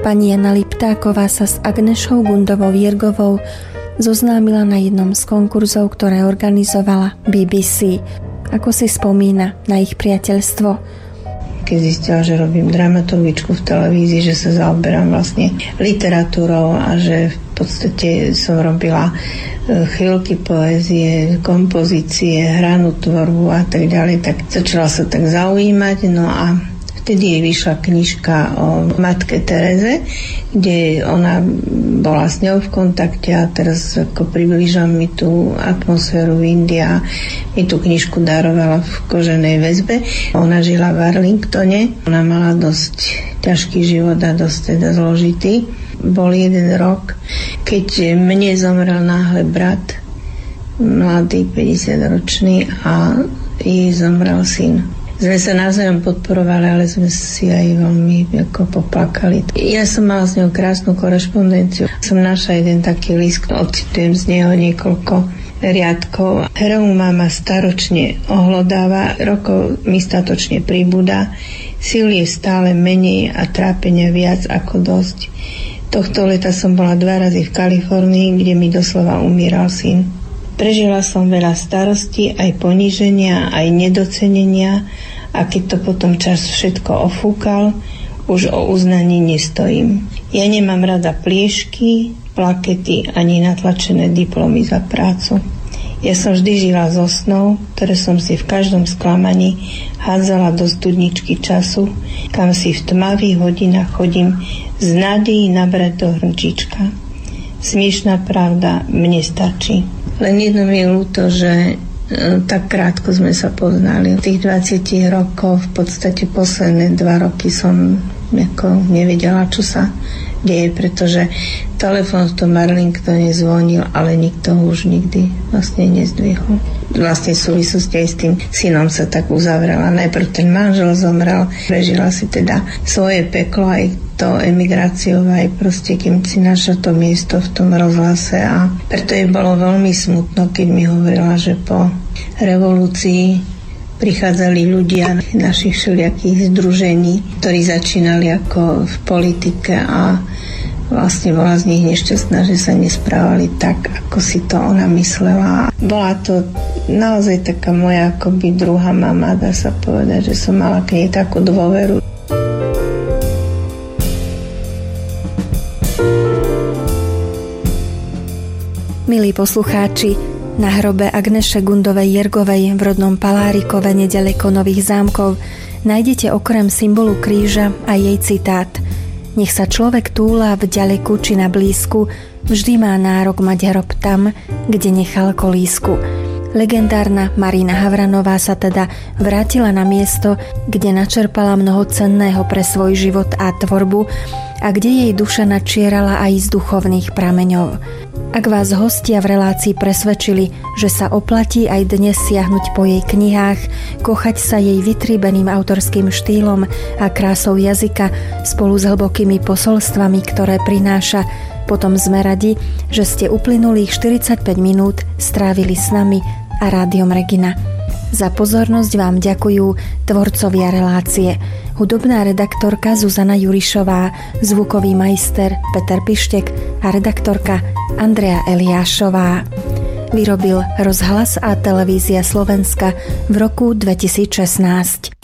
Pani Jana Liptáková sa s Agnešou Gundovou Jirgovou zoznámila na jednom z konkurzov, ktoré organizovala BBC. Ako si spomína na ich priateľstvo? Keď zistila, že robím dramaturgičku v televízii, že sa zaoberám vlastne literatúrou a že v podstate som robila chvíľky poézie, kompozície, hranú tvorbu a tak ďalej, tak začala sa tak zaujímať. No a vtedy jej vyšla knižka o matke Tereze, kde ona bola s ňou v kontakte a teraz ako priblížam mi tú atmosféru v Indii a mi tú knižku darovala v koženej väzbe. Ona žila v Arlingtone, ona mala dosť ťažký život a dosť teda zložitý. Bol jeden rok, keď mne zomrel náhle brat, mladý, 50-ročný a jej zomrel syn. Sme sa navzájom podporovali, ale sme si aj veľmi poplakali. Ja som mala s ňou krásnu korešpondenciu. Som našla jeden taký list, odcitujem z neho niekoľko riadkov. Reuma ma staročne ohlodáva, rokov mi statočne pribúda, síl je stále menej a trápenia viac ako dosť. Tohto leta som bola 2 razy v Kalifornii, kde mi doslova umíral syn. Prežila som veľa starostí, aj poníženia, aj nedocenenia a keď to potom čas všetko ofúkal, už o uznaní nestojím. Ja nemám rada pliešky, plakety ani natlačené diplomy za prácu. Ja som vždy žila so snou, ktoré som si v každom sklamaní hádzala do studničky času, kam si v tmavých hodinách chodím z nádejí nabrať do hrnčička. Smiešná pravda mne stačí. Len jedno mi je ľúto, že tak krátko sme sa poznali. V tých 20 rokov v podstate posledné 2 roky som nevedela, čo sa deje, pretože telefon v tom Arlingtone zvonil, ale nikto ho už nikdy vlastne nezdvihol. Vlastne v súvislosti aj s tým synom sa tak uzavrela. Najprv ten manžel zomrel, prežila si teda svoje peklo aj to emigráciou, aj proste, kým si našla to miesto v tom rozhlase a preto jej bolo veľmi smutno, keď mi hovorila, že po revolúcii prichádzali ľudia našich všelijakých združení, ktorí začínali ako v politike a vlastne bola z nich nešťastná, že sa nesprávali tak, ako si to ona myslela. Bola to naozaj taká moja akoby druhá mama, dá sa povedať, že som mala k nej takú dôveru. Milí poslucháči, na hrobe Agneše Gundovej Jirgovej v rodnom Palárikove neďaleko Nových Zámkov nájdete okrem symbolu kríža aj jej citát: Nech sa človek túla v ďaleku či na blízku, vždy má nárok mať hrob tam, kde nechal kolísku. Legendárna Marina Havranová sa teda vrátila na miesto, kde načerpala mnoho cenného pre svoj život a tvorbu a kde jej duša načierala aj z duchovných prameňov. Ak vás hostia v relácii presvedčili, že sa oplatí aj dnes siahnuť po jej knihách, kochať sa jej vytríbeným autorským štýlom a krásou jazyka spolu s hlbokými posolstvami, ktoré prináša, potom sme radi, že ste uplynulých 45 minút strávili s nami a Rádiom Regina. Za pozornosť vám ďakujú tvorcovia relácie: hudobná redaktorka Zuzana Jurišová, zvukový majster Peter Pištek a redaktorka Andrea Eliášová. Vyrobil Rozhlas a televízia Slovenska v roku 2016.